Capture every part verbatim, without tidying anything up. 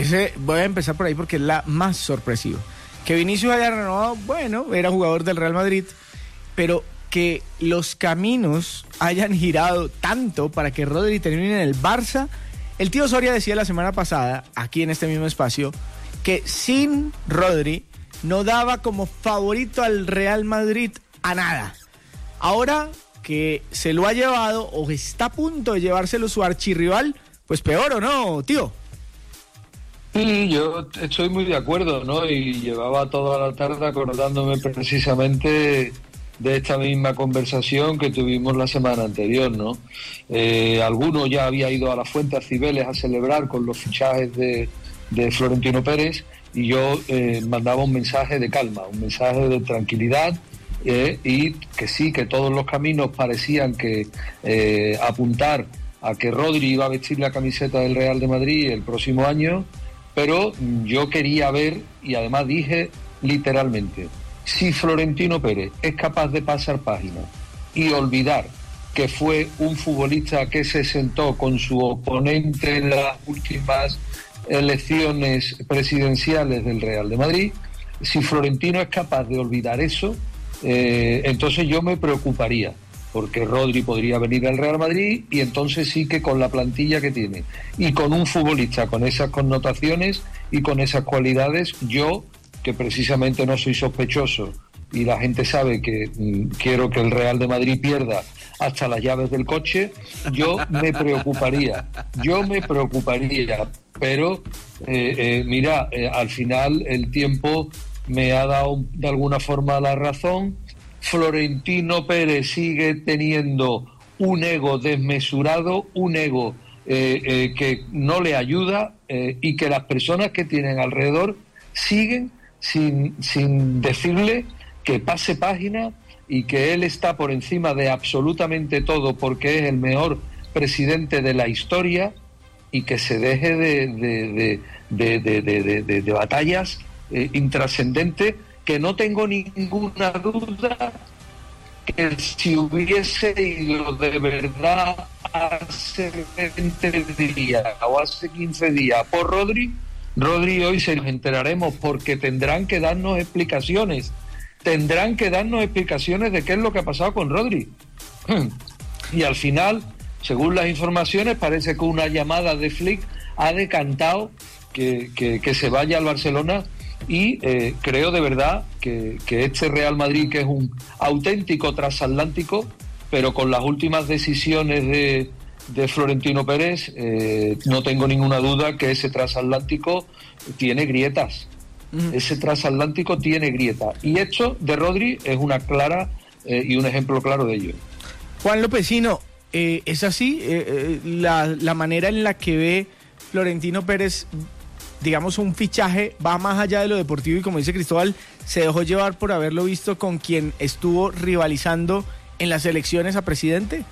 ese voy a empezar por ahí porque es la más sorpresiva. Que Vinicius haya renovado, bueno, era jugador del Real Madrid, pero que los caminos hayan girado tanto para que Rodri termine en el Barça. El tío Soria decía la semana pasada, aquí en este mismo espacio, que sin Rodri no daba como favorito al Real Madrid a nada. Ahora que se lo ha llevado o está a punto de llevárselo su archirrival, pues peor, ¿o no, tío? Sí, yo estoy muy de acuerdo, ¿no? Y llevaba toda la tarde acordándome precisamente de esta misma conversación que tuvimos la semana anterior, ¿no? Eh, alguno ya había ido a la Fuente a Cibeles a celebrar con los fichajes de, de Florentino Pérez, y yo eh, mandaba un mensaje de calma, un mensaje de tranquilidad, eh, y que sí, que todos los caminos parecían que eh, apuntar a que Rodri iba a vestir la camiseta del Real de Madrid el próximo año, pero yo quería ver, y además dije literalmente, si Florentino Pérez es capaz de pasar página y olvidar que fue un futbolista que se sentó con su oponente en las últimas elecciones presidenciales del Real de Madrid, si Florentino es capaz de olvidar eso, eh, entonces yo me preocuparía, porque Rodri podría venir al Real Madrid, y entonces sí que con la plantilla que tiene y con un futbolista con esas connotaciones y con esas cualidades, yo, que precisamente no soy sospechoso y la gente sabe que mm, quiero que el Real de Madrid pierda hasta las llaves del coche, yo me preocuparía, yo me preocuparía, pero eh, eh, mira, eh, al final el tiempo me ha dado de alguna forma la razón. Florentino Pérez sigue teniendo un ego desmesurado, un ego eh, eh, que no le ayuda, eh, y que las personas que tienen alrededor siguen sin, sin decirle que pase página y que él está por encima de absolutamente todo porque es el mejor presidente de la historia, y que se deje de, de, de, de, de, de, de, de batallas eh, intrascendentes, que no tengo ninguna duda que si hubiese ido de verdad hace veinte días o hace quince días por Rodri, Rodri hoy se nos enteraremos, porque tendrán que darnos explicaciones, tendrán que darnos explicaciones de qué es lo que ha pasado con Rodri. Y al final, según las informaciones, parece que una llamada de Flick ha decantado que, que, que se vaya al Barcelona. Y eh, creo de verdad que, que este Real Madrid, que es un auténtico transatlántico, pero con las últimas decisiones de, de Florentino Pérez, eh, no tengo ninguna duda que ese transatlántico tiene grietas. Uh-huh. Ese transatlántico tiene grietas. Y esto de Rodri es una clara eh, y un ejemplo claro de ello. Juan Lopezino, eh, ¿es así eh, eh, la, la manera en la que ve Florentino Pérez? Digamos, un fichaje va más allá de lo deportivo, y como dice Cristóbal, se dejó llevar por haberlo visto con quien estuvo rivalizando en las elecciones a presidente.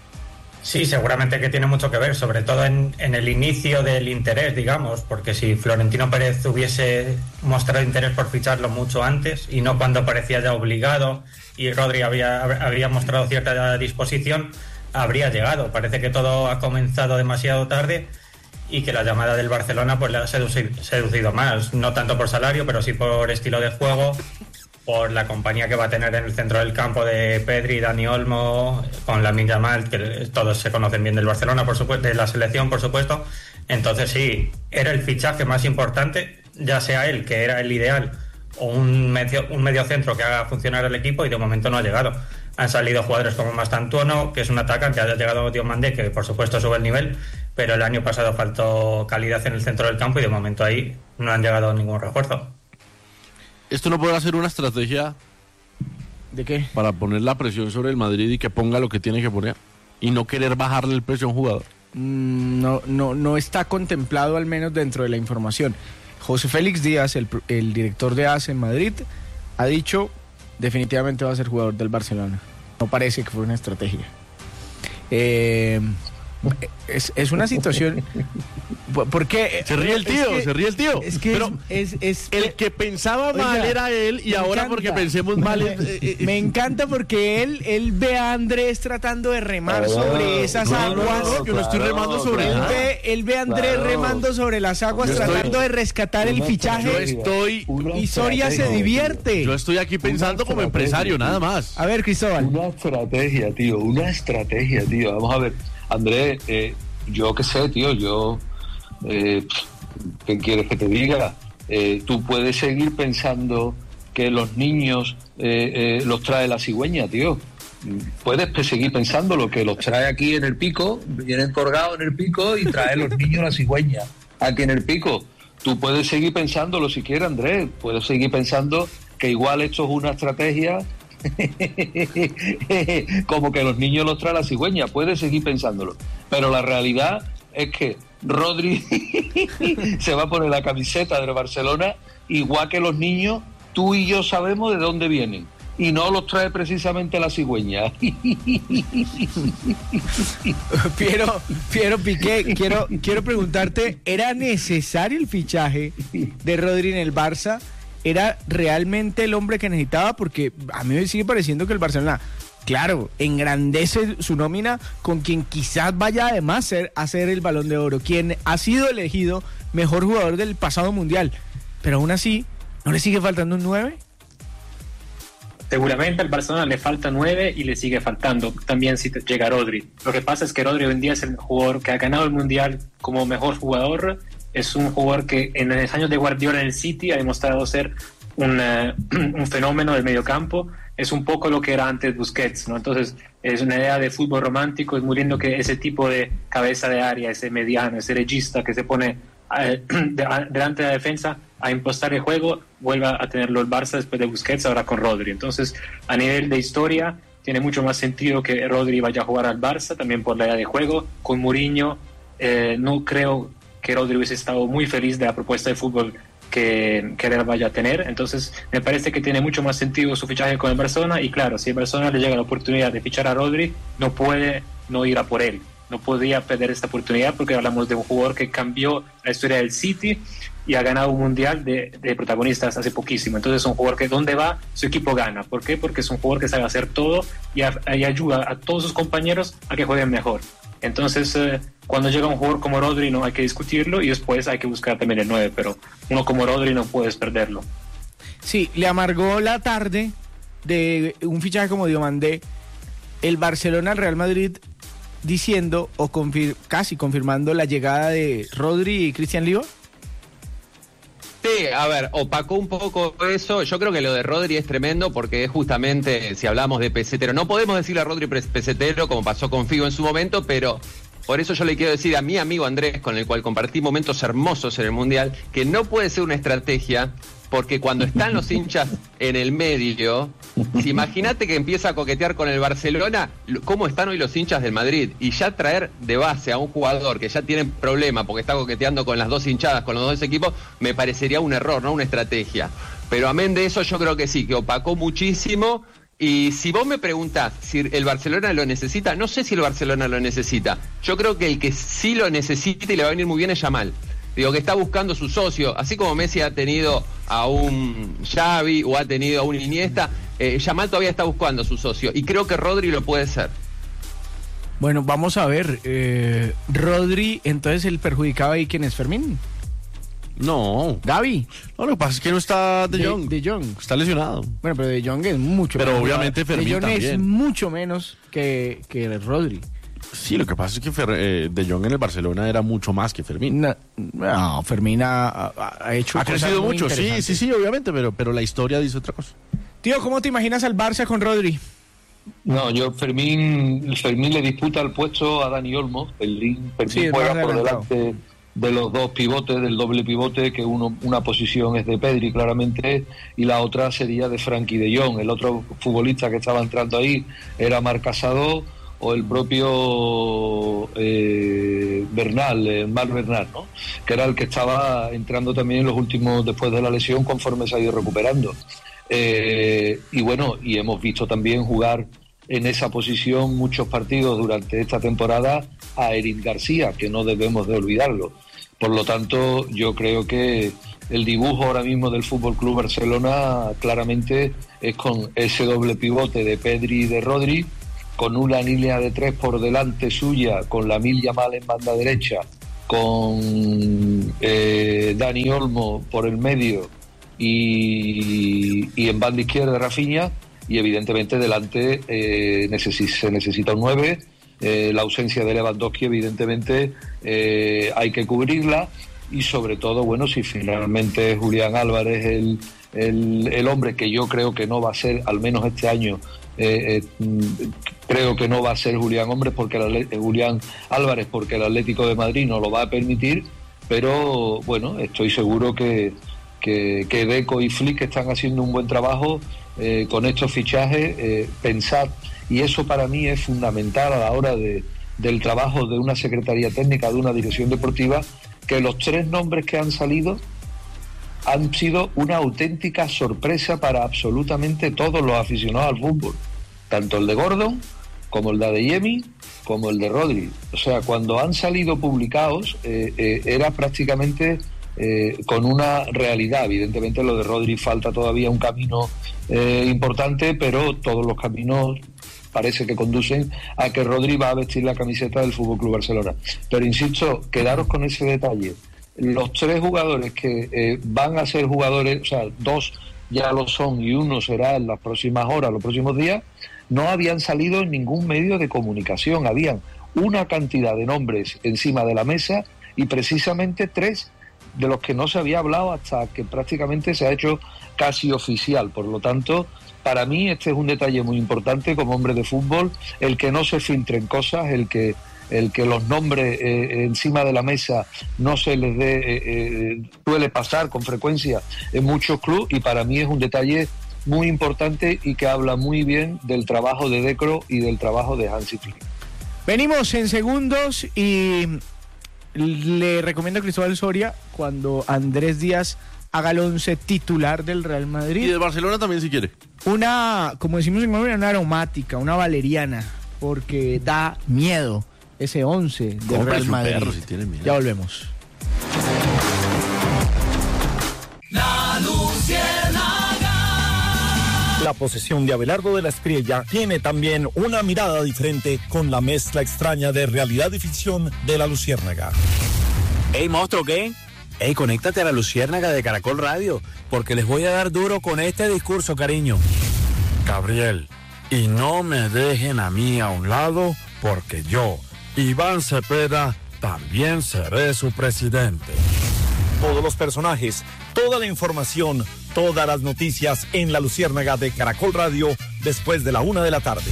Sí, seguramente que tiene mucho que ver, sobre todo en, en el inicio del interés, digamos, porque si Florentino Pérez hubiese mostrado interés por ficharlo mucho antes y no cuando parecía ya obligado y Rodri había, habría mostrado cierta disposición, habría llegado. Parece que todo ha comenzado demasiado tarde y que la llamada del Barcelona pues le ha seducido, seducido más, no tanto por salario, pero sí por estilo de juego, por la compañía que va a tener en el centro del campo de Pedri, Dani Olmo, con Lamine Yamal, que todos se conocen bien del Barcelona, por supuesto, de la selección, por supuesto. Entonces sí, era el fichaje más importante, ya sea él, que era el ideal, o un medio, un medio centro que haga funcionar el equipo, y de momento no ha llegado. Han salido jugadores como Mastantuono, que es un atacante, ha llegado Diomandé, que por supuesto sube el nivel, pero el año pasado faltó calidad en el centro del campo y de momento ahí no han llegado ningún refuerzo. ¿Esto no podrá ser una estrategia de qué? Para poner la presión sobre el Madrid y que ponga lo que tiene que poner y no querer bajarle el precio a un jugador? Mm, no, no, no está contemplado, al menos dentro de la información. José Félix Díaz, el, el director de A S en Madrid, ha dicho definitivamente va a ser jugador del Barcelona. No parece que fue una estrategia. Eh, es, es una situación... Porque se ríe el tío, es que, se ríe el tío. Es que pero es, es, es el que pensaba oiga, mal era él y ahora encanta, porque pensemos mal me, es, eh, me encanta porque él él ve a Andrés tratando de remar oh, sobre esas no, aguas. No, no, no, yo no estoy remando sobre él nada. ve, él ve a Andrés claro. remando sobre las aguas yo tratando estoy, de rescatar el fichaje. Yo estoy y Soria se divierte. Yo estoy aquí pensando como empresario, nada más. A ver, Cristóbal. Una estrategia, tío, una estrategia, tío. Vamos a ver, Andrés, eh, yo qué sé, tío, yo eh, ¿qué quieres que te diga? Eh, tú puedes seguir pensando que los niños eh, eh, los trae la cigüeña, tío. Puedes seguir pensando lo que los trae aquí en el pico, vienen colgados en el pico y trae los niños la cigüeña aquí en el pico. Tú puedes seguir pensándolo si quieres, Andrés. Puedes seguir pensando que igual esto es una estrategia como que los niños los trae la cigüeña. Puedes seguir pensándolo. Pero la realidad es que Rodri se va a poner la camiseta del Barcelona, igual que los niños, tú y yo sabemos de dónde vienen. Y no los trae precisamente la cigüeña. Piero, Piero Piqué, quiero, quiero preguntarte, ¿era necesario el fichaje de Rodri en el Barça? ¿Era realmente el hombre que necesitaba? Porque a mí me sigue pareciendo que el Barcelona, claro, engrandece su nómina con quien quizás vaya además ser, a ser el Balón de Oro, quien ha sido elegido mejor jugador del pasado Mundial. Pero aún así, ¿no le sigue faltando un nueve? Seguramente al Barcelona le falta nueve y le sigue faltando también si llega Rodri. Lo que pasa es que Rodri hoy en día es el jugador que ha ganado el Mundial como mejor jugador. Es un jugador que en los años de Guardiola en el City ha demostrado ser un, uh, un fenómeno del mediocampo. Es un poco lo que era antes Busquets, ¿no? Entonces es una idea de fútbol romántico. Es muy lindo que ese tipo de cabeza de área, ese mediano, ese regista que se pone uh, de, uh, delante de la defensa a impostar el juego, vuelva a tenerlo el Barça después de Busquets, ahora con Rodri. Entonces, a nivel de historia, tiene mucho más sentido que Rodri vaya a jugar al Barça, también por la idea de juego. Con Mourinho, eh, no creo que Rodri hubiese estado muy feliz de la propuesta de fútbol que, que él vaya a tener. Entonces, me parece que tiene mucho más sentido su fichaje con el Barcelona. Y claro, si el Barcelona le llega la oportunidad de fichar a Rodri, no puede no ir a por él. No podía perder esta oportunidad porque hablamos de un jugador que cambió la historia del City y ha ganado un mundial de, de protagonistas hace poquísimo. Entonces es un jugador que donde va, su equipo gana. ¿Por qué? Porque es un jugador que sabe hacer todo y, a, y ayuda a todos sus compañeros a que jueguen mejor. Entonces eh, cuando llega un jugador como Rodri no hay que discutirlo y después hay que buscar también el nueve, pero uno como Rodri no puedes perderlo. Sí, le amargó la tarde de un fichaje como Diomandé el Barcelona al Real Madrid, diciendo o confir- casi confirmando la llegada de Rodri y Cristian Liva. Sí, a ver, opacó un poco eso. Yo creo que lo de Rodri es tremendo porque es justamente, si hablamos de pesetero, no podemos decirle a Rodri pesetero como pasó con Figo en su momento, pero por eso yo le quiero decir a mi amigo Andrés, con el cual compartí momentos hermosos en el Mundial, que no puede ser una estrategia, porque cuando están los hinchas en el medio, si imagínate que empieza a coquetear con el Barcelona, ¿cómo están hoy los hinchas del Madrid? Y ya traer de base a un jugador que ya tiene problema porque está coqueteando con las dos hinchadas, con los dos equipos, me parecería un error, no una estrategia. Pero amén de eso, yo creo que sí, que opacó muchísimo. Y si vos me preguntás si el Barcelona lo necesita, no sé si el Barcelona lo necesita. Yo creo que el que sí lo necesita y le va a venir muy bien es Yamal. Digo, que está buscando su socio, así como Messi ha tenido a un Xavi o ha tenido a un Iniesta, eh, Yamal todavía está buscando a su socio y creo que Rodri lo puede ser. Bueno, vamos a ver, eh, Rodri, entonces el perjudicado ahí, ¿quién es? ¿Fermín? No. ¿Gavi? No, lo que pasa es que no está De Jong. De, de Jong. Está lesionado. Bueno, pero De Jong es mucho Pero menos. obviamente Fermín De Jong también. es mucho menos que, que Rodri. Sí, lo que pasa es que Fer, eh, De Jong en el Barcelona era mucho más que Fermín. No, no Fermín ha, ha, ha hecho Ha crecido mucho, sí, sí, sí, obviamente, pero, pero la historia dice otra cosa. Tío, ¿cómo te imaginas al Barça con Rodri? No, yo Fermín Fermín le disputa el puesto a Dani Olmo. Fermín, Fermín Sí, juega por delante de los dos pivotes, del doble pivote, que uno una posición es de Pedri claramente y la otra sería de Frenkie de Jong. El otro futbolista que estaba entrando ahí era Marc Casado o el propio eh, Bernal, eh, Marc Bernal, ¿no? Que era el que estaba entrando también en los últimos, después de la lesión, conforme se ha ido recuperando. Eh, y bueno, y hemos visto también jugar en esa posición muchos partidos durante esta temporada a Eric García, que no debemos de olvidarlo. Por lo tanto, yo creo que el dibujo ahora mismo del F C Barcelona claramente es con ese doble pivote de Pedri y de Rodri, con una línea de tres por delante suya, con Lamine Yamal en banda derecha, con eh, Dani Olmo por el medio y, y en banda izquierda Rafinha, y evidentemente delante eh, necesi- se necesita un nueve. Eh, la ausencia de Lewandowski evidentemente eh, hay que cubrirla, y sobre todo, bueno, si finalmente Julián Álvarez el, el, el hombre que yo creo que no va a ser, al menos este año, eh, eh, creo que no va a ser Julián Hombres porque el, Julián Álvarez porque el Atlético de Madrid no lo va a permitir, pero bueno, estoy seguro que, que, que Deco y Flick están haciendo un buen trabajo eh, con estos fichajes. Eh, pensar, y eso para mí es fundamental a la hora de, del trabajo de una secretaría técnica, de una dirección deportiva, que los tres nombres que han salido han sido una auténtica sorpresa para absolutamente todos los aficionados al fútbol, tanto el de Gordon como el de Adeyemi como el de Rodri. O sea, cuando han salido publicados eh, eh, era prácticamente eh, con una realidad. Evidentemente lo de Rodri falta todavía un camino eh, importante, pero todos los caminos parece que conducen a que Rodri va a vestir la camiseta del F C Barcelona. Pero insisto, quedaros con ese detalle. Los tres jugadores que eh, van a ser jugadores, o sea, dos ya lo son y uno será en las próximas horas, los próximos días, no habían salido en ningún medio de comunicación. Habían una cantidad de nombres encima de la mesa y precisamente tres de los que no se había hablado hasta que prácticamente se ha hecho casi oficial. Por lo tanto, para mí este es un detalle muy importante como hombre de fútbol, el que no se filtren cosas, el que el que los nombres eh, encima de la mesa no se les dé, eh, eh, suele pasar con frecuencia en muchos clubes, y para mí es un detalle muy importante y que habla muy bien del trabajo de Decro y del trabajo de Hansi Flick. Venimos en segundos y le recomiendo a Cristóbal Soria cuando Andrés Díaz haga el once titular del Real Madrid. Y del Barcelona también si quiere. Una, como decimos en Colombia, una aromática, una valeriana, porque da miedo ese once del Compre Real su Madrid. perro si tiene miedo. Ya volvemos. La Luciérnaga. La posesión de Abelardo de la Espriella tiene también una mirada diferente con la mezcla extraña de realidad y ficción de La Luciérnaga. Ey, monstruo, ¿qué? Ey, conéctate a La Luciérnaga de Caracol Radio, porque les voy a dar duro con este discurso, cariño. Gabriel, y no me dejen a mí a un lado, porque yo, Iván Cepeda, también seré su presidente. Todos los personajes, toda la información, todas las noticias en La Luciérnaga de Caracol Radio después de la una de la tarde.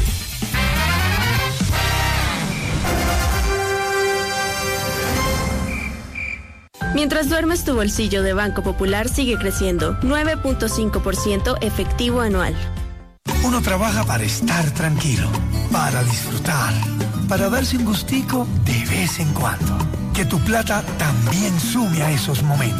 Mientras duermes, tu bolsillo de Banco Popular sigue creciendo, nueve punto cinco por ciento efectivo anual. Uno trabaja para estar tranquilo, para disfrutar, para darse un gustico de vez en cuando. Que tu plata también sume a esos momentos.